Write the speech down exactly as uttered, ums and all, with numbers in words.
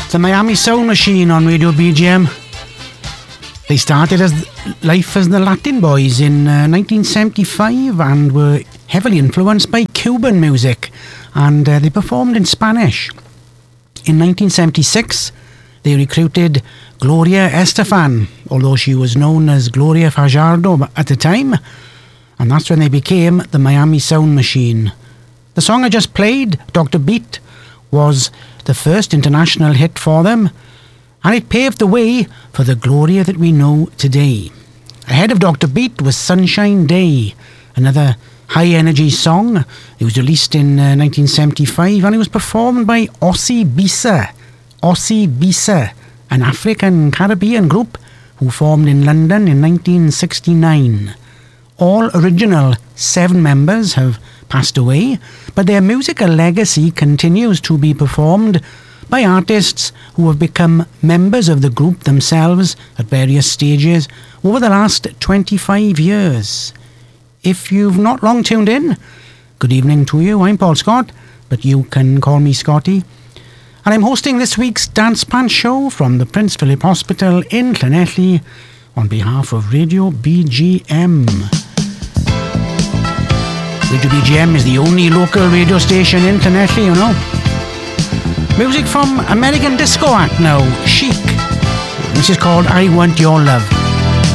The Miami Sound Machine on Radio B G M. They started as life as the Latin Boys in uh, nineteen seventy-five and were heavily influenced by Cuban music, and uh, they performed in Spanish. In nineteen seventy-six, they recruited Gloria Estefan, although she was known as Gloria Fajardo at the time, and that's when they became the Miami Sound Machine. The song I just played, Doctor Beat, was the first international hit for them, and it paved the way for the Gloria that we know today. Ahead of Doctor Beat was Sunshine Day, another high-energy song. It was released in uh, nineteen seventy-five, and it was performed by Ossie Bisa. Ossie Bisa, an African Caribbean group who formed in London in nineteen sixty-nine. All original seven members have passed away, but their musical legacy continues to be performed by artists who have become members of the group themselves at various stages over the last twenty-five years. If you've not long tuned in, good evening to you. I'm Paul Scott, but you can call me Scotty. And I'm hosting this week's Dance Pants Show from the Prince Philip Hospital in Llanelli on behalf of Radio B G M. Radio B G M is the only local radio station in Llanelli, you know. Music from American disco act now, Chic. This is called I Want Your Love.